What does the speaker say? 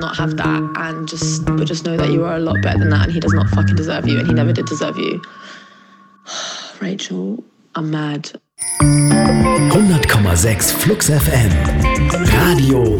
not have that and just know that you are a lot better than that and he does not fucking deserve you and he never did deserve you. Rachel, I'm mad. 100,6 Flux FM. Radio